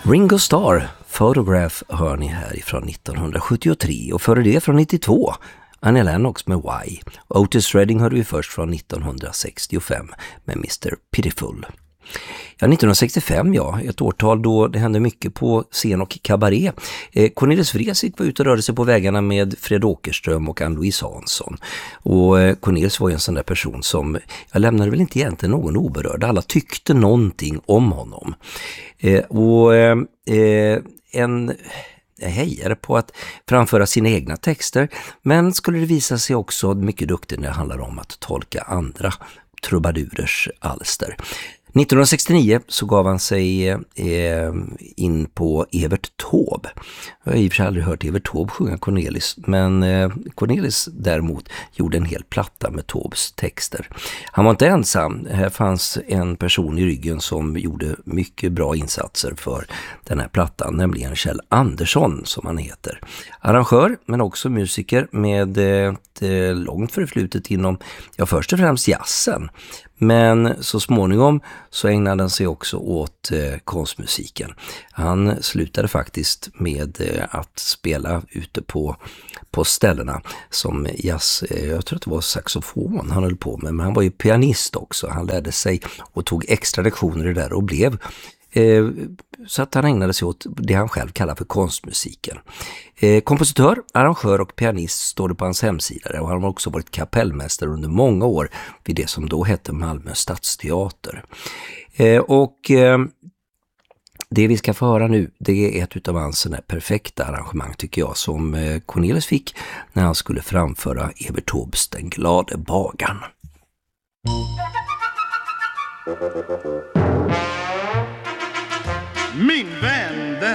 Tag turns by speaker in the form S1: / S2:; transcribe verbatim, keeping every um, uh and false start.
S1: Ringo Starr, Photograph, hör ni här ifrån nittonhundrasjuttiotre och före det från nittiotvå. Annie Lennox med Why. Otis Redding hörde vi först från nittonhundrasextiofem med mister Pitiful. Ja, nittonhundrasextiofem, ja, ett årtal då det hände mycket på scen och kabaré. Eh, Cornelis Vreeswijk var ute och rörde sig på vägarna med Fred Åkerström och Ann-Louise Hansson. Och eh, Cornelis var ju en sån där person som, jag lämnade väl inte egentligen någon oberörd. Alla tyckte någonting om honom. Eh, och eh, en... Jag hejade på att framföra sina egna texter, men skulle det visa sig också mycket duktig när det handlar om att tolka andra trubadurers alster. nittonhundrasextionio så gav han sig eh, in på Evert Taube. Jag har i och för sig aldrig hört Evert Taube sjunga Cornelis, men eh, Cornelis däremot gjorde en hel platta med Taubes texter. Han var inte ensam. Här fanns en person i ryggen som gjorde mycket bra insatser för den här plattan, nämligen Kjell Andersson som han heter. Arrangör men också musiker med ett eh, långt förflutet inom, ja, först och främst jazzen. Men så småningom så ägnade han sig också åt eh, konstmusiken. Han slutade faktiskt med eh, att spela ute på, på ställena som jazz. Eh, jag tror att det var saxofon han höll på med, men han var ju pianist också. Han lärde sig och tog extra lektioner i det där och blev eh, så att han ägnade sig åt det han själv kallar för konstmusiken. Eh, kompositör, arrangör och pianist står det på hans hemsida, och han har också varit kapellmästare under många år vid det som då hette Malmö stadsteater. Eh, och eh, det vi ska få höra nu, det är ett utav hans sådana perfekta arrangemang tycker jag, som eh, Cornelis fick när han skulle framföra Evert Taubes Den glade bagaren.
S2: Min vän